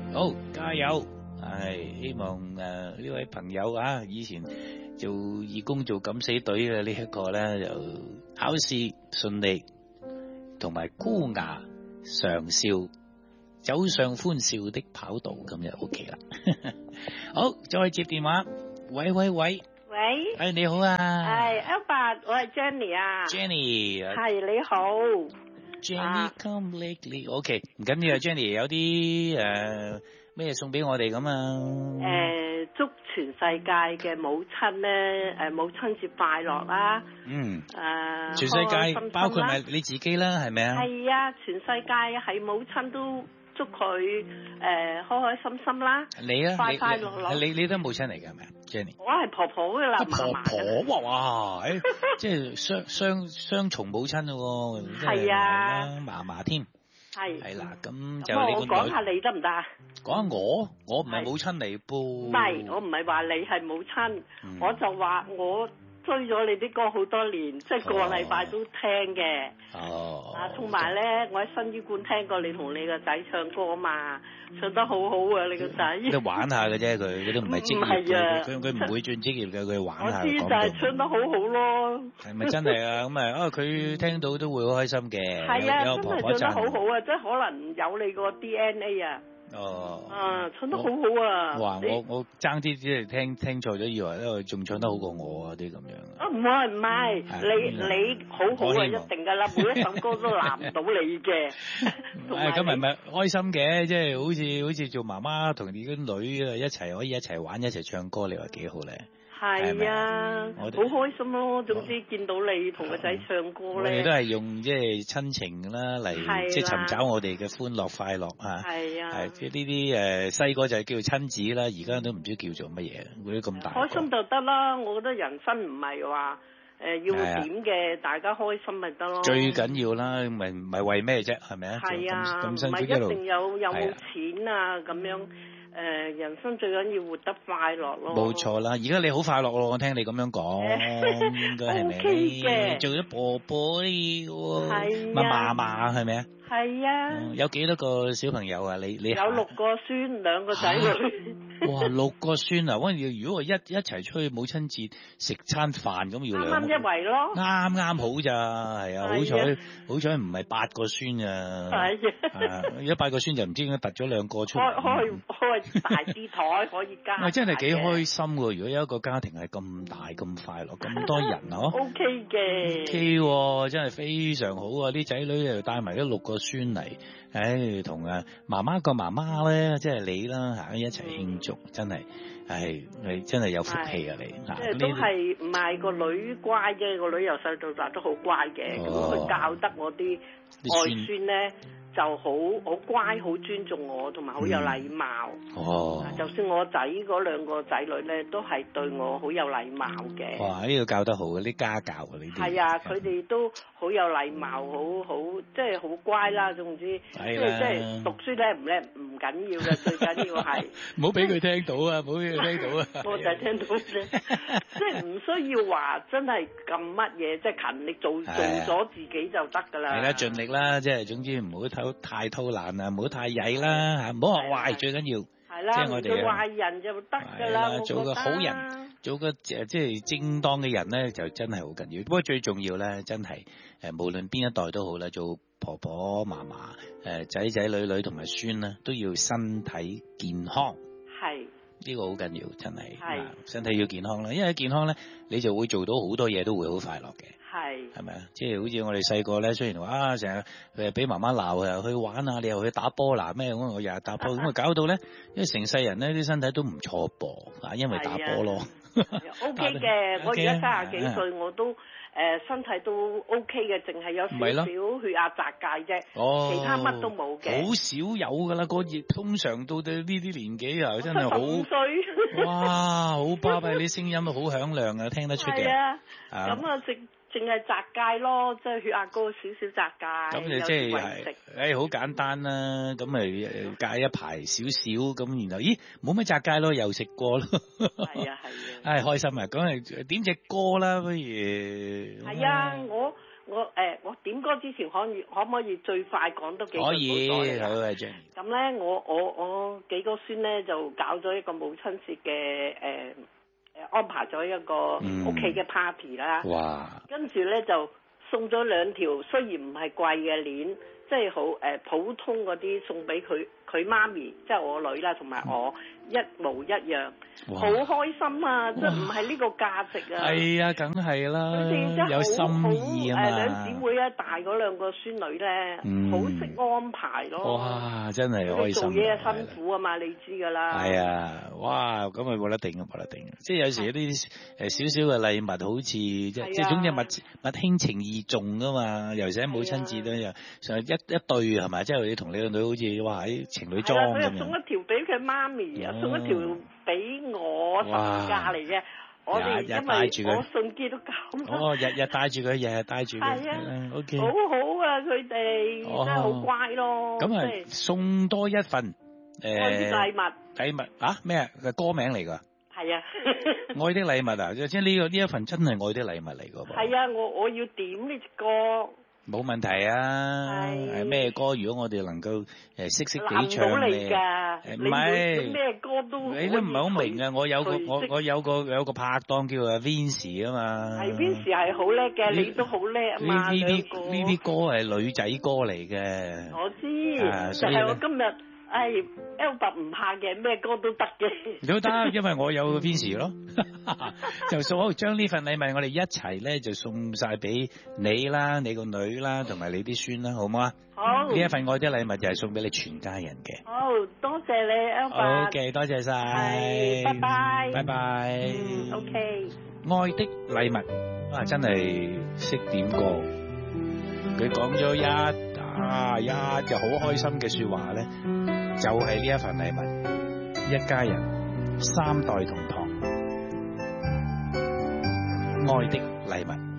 好，加油！希望呢位朋友啊，以前做義工做敢死隊嘅呢一個咧，就考試順利，同埋箍牙常笑，走上歡笑的跑道，咁就 OK 啦。好，再接電話，喂， 喂， 你好啊， 係 Albert， 我係 Jenny 啊 ，Jenny， 係你好 Jenny come lately，OK， 唔緊要啊 ，Jenny 有啲咩送俾我哋咁啊？ 祝全世界嘅母親咧，母親節快樂啦！ 全世界開心包括埋你自己啦，係咪啊？ 係啊，全世界係母親都祝佢開開心心啦！ 你啊， 快快樂樂， 你都母親嚟㗎係咪啊 ，Jenny？ 我係婆婆㗎啦， 婆婆哇，即係雙重母親咯， 係啊， 嫲嫲添。係啦，咁就我講下你得唔得啊？ 講下我唔係母親嚟噃。 唔係，我唔係話你係母親，我就話我追咗你啲歌好多年，即係個禮拜都聽嘅。同埋咧，我喺新醫館聽過你同你個仔唱歌嘛，唱得好好啊！你個仔。你玩下嘅啫，佢都唔係職業嘅，佢唔會轉職業嘅，佢玩下。 我知就係唱得好好咯。係咪真係啊？咁佢聽到都會好開心嘅。 係啊，真係唱得好好啊！即係可能有你個 DNA 啊。唱得好好啊！ 哇！我爭啲即係聽錯咗，以為因為仲唱得好過我啊啲咁樣。 唔係，你好好啊，一定噶啦，每一首歌都難唔到你嘅。 咁咪開心嘅，即係好似做媽媽同你啲女啊一齊可以一齊玩一齊唱歌，你話幾好咧？ 係啊，好開心咯！總之見到你同個仔唱歌咧， 我哋都係用即係親情啦嚟即係尋找我哋嘅歡樂快樂啊！係啊，即係呢啲細個就係叫做親子啦，而家都唔知叫做乜嘢，嗰啲咁大。 開心就得啦！我覺得人生唔係話要點嘅，大家開心咪得咯。 最緊要啦，唔係為咩啫？係咪啊？ 係啊，唔係一定有冇錢啊咁樣。人生最緊要活得快樂咯。 冇錯啦，而家你好快樂咯，我聽你咁樣講，應該係咪？ OK 嘅， 做咗婆婆喎， 係啊，嫲係咪啊？ 係啊。 有幾多個小朋友啊？你有6個孫，2個仔女。哇 ，6個孫啊！如果我一齊出去母親節食餐飯咁要啱一圍咯。 啱好咋，係啊！好彩唔係8個孫啊。係。如果8個孫就唔知點解突咗2個出嚟。 開大啲台可以加。 真係幾開心喎！如果有一個家庭係咁大咁快樂，咁多人嗬。 OK 嘅。 OK，真係非常好啊！啲仔女又帶埋6個孫嚟，同媽媽個媽媽咧，即係你啦一齊慶祝，真係，你真係有福氣啊！你即係都係唔係個女乖嘅，個女由細到大都好乖嘅，咁佢教得我啲外孫咧。就好乖，好尊重我，同埋好有禮貌。就算我仔嗰2個仔女咧，都係對我好有禮貌嘅。 哇！呢個教得好嘅，啲家教啊呢啲。 係啊，佢哋都好有禮貌，好即係好乖啦。總之，即係讀書叻唔叻唔緊要嘅，最緊要係唔好俾佢聽到啊！唔好俾佢聽到啊！ 我就係聽到啫，即係唔需要話真係咁乜嘢，即係勤力做咗自己就得㗎啦。 係啦，盡力啦，即係總之唔好太偷懶啊，唔好太曳啦，唔好學壞，最緊要係啦，唔做壞人就得㗎啦。 做個好人，做個即係正當嘅人咧，就真係好緊要。不過最重要咧，真係無論邊一代都好啦，做婆婆嫲嫲仔女同埋孫啦，都要身體健康。係呢個好緊要，真係。係身體要健康啦，因為健康咧，你就會做到好多嘢，都會好快樂嘅。係咪啊？即係好似我哋細個咧，雖然話成日俾媽媽鬧，又去玩啊，你又去打波啦咩？我日日打波，咁啊搞到咧，因為成世人咧啲身體都唔錯噃，因為打波咯。 OK 嘅，我而家30幾歲，我都身體都 OK 嘅，淨係有少少血壓窄界啫，其他乜都冇嘅。 好少有噶啦，通常到呢啲年紀啊，真係好。 75歲。 哇，好巴閉，你聲音都好響亮啊，聽得出嘅。係啊。 咁啊淨係窄界咯，即係血壓高少少窄界。 咁就即係好簡單啦。咁咪戒一排少少，咁然後冇乜窄界咯，又食過咯。係啊。開心啊！咁係點隻歌啦，不如。 係啊， 我點歌之前可唔可以最快講多幾句？ 可以，好啊 Jenny。 咁咧，我幾個孫咧就搞咗一個母親節嘅安排咗一個屋企嘅 party 啦。 哇！ 跟住咧就送咗2條，雖然唔係貴嘅鏈，即係好普通嗰啲，送俾佢媽咪，即係我女啦，同埋我一模一樣，好開心啊！即係唔係呢個價值啊？ 係啊，梗係啦， 佢哋真係有心意啊嘛。 兩姊妹咧，大嗰2個孫女咧，好識安排咯。 哇！真係開心。 做嘢辛苦啊嘛，你知㗎啦。 係啊，哇！咁咪冇得頂，冇得頂。即係有時啲少少嘅禮物，好似即係總之物輕情意重㗎嘛。尤其喺母親節咧，又成日一對係咪？即係你同你個女好似哇喺情侶裝咁樣。 送一條俾佢媽咪，送一條俾我10架嚟嘅。我哋因為我信基督教。 日日帶住佢，日日帶住佢。 係啊 ，OK。 好好啊，佢哋真係好乖咯。 咁啊，送多一份愛的禮物。 禮物啊？咩啊？歌名嚟㗎。 係啊。 愛的禮物啊！即係呢一份真係愛的禮物嚟㗎噃。 係啊，我要點呢隻歌。 冇問題啊！係咩歌？如果我哋能夠識幾唱嘅，唔係咩歌都你都唔係好明啊！我有個拍檔叫阿 Vince 啊嘛， 係 Vince 係好叻嘅，你都好叻啊嘛！ 呢啲歌係女仔歌嚟嘅， 我知，但係我今日。Albert 唔怕嘅，咩歌都得嘅。 都得，因為我有 Vince 咯，就送好將呢份禮物，我哋一齊咧就送晒俾你啦，你個女啦，同埋你啲孫啦，好唔好啊？ 好。呢一份愛的禮物就係送俾你全家人嘅。 好，多謝你 Albert。 OK， 多謝晒。 係，拜拜。 拜拜。 OK。 愛的禮物啊，真係識點歌。佢講咗一就好開心嘅說話咧，就係呢一份禮物，一家人3代同堂，愛的禮物。